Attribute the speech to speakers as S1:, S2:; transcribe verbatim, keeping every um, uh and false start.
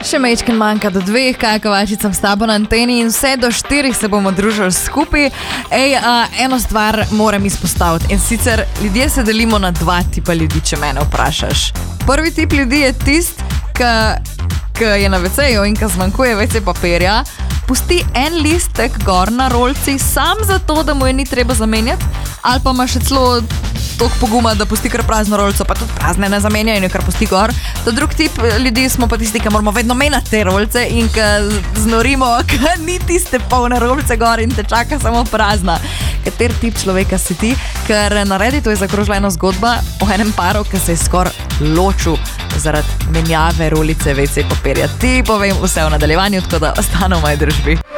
S1: Še mečken manjka do dveh, Kaja Kovačič sem s tabo na anteni in vse do štirih se bomo družili skupaj. Ej, a, eno stvar moram izpostaviti in sicer ljudje se delimo na dva tipa ljudi, če mene vprašaš. Prvi tip ljudi je tist, ki je na veceju in ki zmanjkuje vece papirja, pusti en listek gor na rolci sam zato, da mu je ni treba zamenjati, ali pa ima še celo toliko poguma, da pusti kar prazno rolco, pa tudi prazne ne zamenja in jo kar pusti gor. To drug tip ljudi smo pa tisti, ki moramo vedno menjati te rolce in ki znorimo, ki ni tiste polne rolce gor in te čaka samo prazna. Kater tip človeka si ti? Ker naredi to je zakrožila ena zgodba o enem paru, ki se je skoraj ločil zaradi menjave rolice vece papirja. Ti povem vse v nadaljevanju, tako da ostane v moji družbi.